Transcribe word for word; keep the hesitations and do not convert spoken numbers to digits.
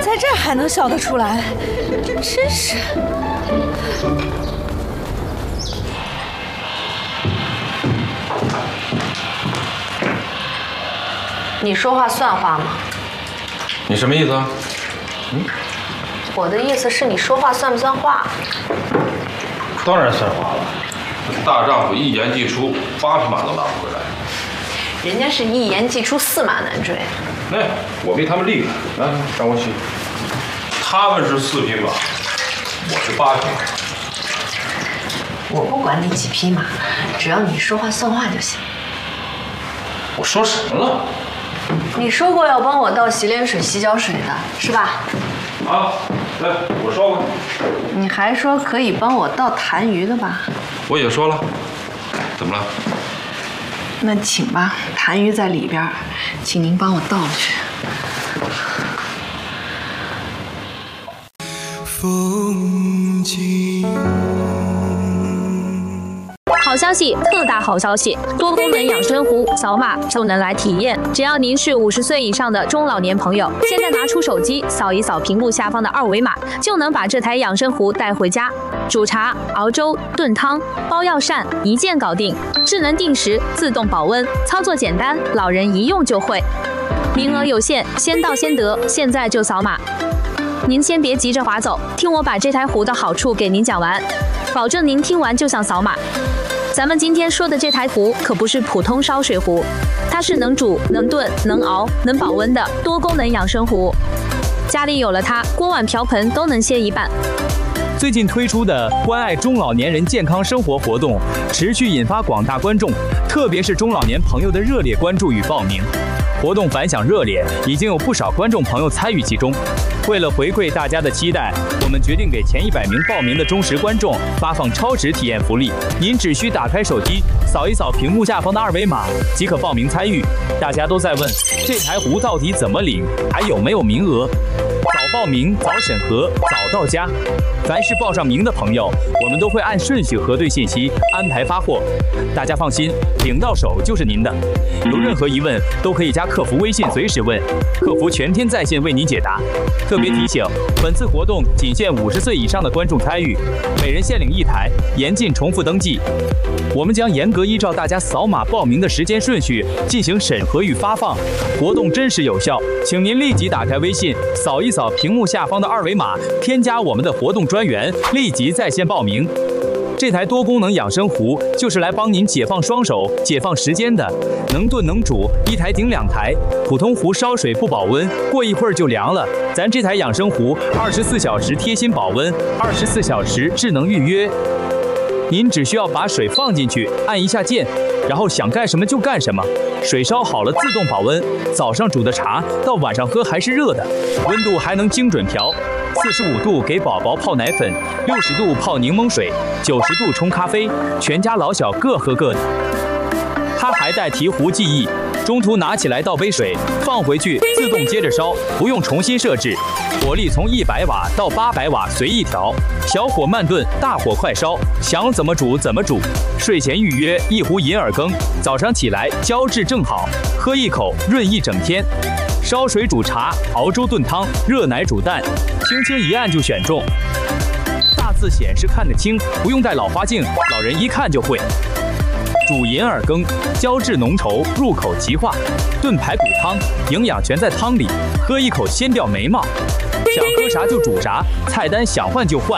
在这儿还能笑得出来，真是。 你说话算话吗？ 你什么意思啊？ 嗯，我的意思是你说话算不算话？ 当然算话了。大丈夫一言既出，八匹马都拉不回来。 人家是一言既出，驷马难追。 哎，我比他们厉害。来，让我去。他们是四匹马，我是八匹马。 我不管你几匹马，只要你说话算话就行。 我说什么了？ 你说过要帮我倒洗脸水、洗脚水的，是吧？ 啊，来，我说过。 你还说可以帮我倒痰盂的吧？ 我也说了。怎么了？ 那请吧，痰盂在里边，请您帮我倒去。 风景。 好消息，特大好消息！多功能养生壶扫码就能来体验，只要您是五十岁以上的中老年朋友，现在拿出手机扫一扫屏幕下方的二维码，就能把这台养生壶带回家，煮茶、熬粥、炖汤、包药膳，一键搞定。智能定时，自动保温，操作简单，老人一用就会。名额有限，先到先得，现在就扫码。您先别急着划走，听我把这台壶的好处给您讲完，保证您听完就想扫码。咱们今天说的这台壶可不是普通烧水壶，它是能煮、能炖、能熬、能保温的多功能养生壶。家里有了它，锅碗瓢盆都能歇一半。 最近推出的关爱中老年人健康生活活动，持续引发广大观众，特别是中老年朋友的热烈关注与报名。活动反响热烈，已经有不少观众朋友参与其中。为了回馈大家的期待，我们决定给前一百名报名的忠实观众发放超值体验福利。您只需打开手机，扫一扫屏幕下方的二维码，即可报名参与。大家都在问，这台壶到底怎么领，还有没有名额？早报名，早审核，早到家。凡是报上名的朋友，我们都会按顺序核对信息，安排发货。大家放心，领到手就是您的。有任何疑问，都可以加客服微信随时问，客服全天在线为您解答。特别提醒，本次活动仅限五十岁以上的观众参与，每人限领一台，严禁重复登记。我们将严格依照大家扫码报名的时间顺序进行审核与发放，活动真实有效，请您立即打开微信，扫一扫屏幕下方的二维码，添加我们的活动专员，立即在线报名。这台多功能养生壶就是来帮您解放双手、解放时间的，能炖能煮，一台顶两台。普通壶烧水不保温，过一会儿就凉了。咱这台养生壶二十四小时贴心保温，二十四小时智能预约。您只需要把水放进去，按一下键，然后想干什么就干什么。水烧好了自动保温，早上煮的茶到晚上喝还是热的，温度还能精准调。四十五度给宝宝泡奶粉，六十度泡柠檬水，九十度冲咖啡，全家老小各喝各的。它还带提壶记忆，中途拿起来倒杯水，放回去自动接着烧，不用重新设置。火力从一百瓦到八百瓦随意调，小火慢炖，大火快烧，想怎么煮怎么煮。睡前预约一壶银耳羹，早上起来胶质正好，喝一口润一整天。烧水煮茶，熬粥炖汤，热奶煮蛋，轻轻一按就选中。大字显示看得清，不用带老花镜，老人一看就会。煮银耳羹，胶质浓稠，入口即化；炖排骨汤，营养全在汤里，喝一口先掉眉毛。想喝啥就煮啥，菜单想换就换。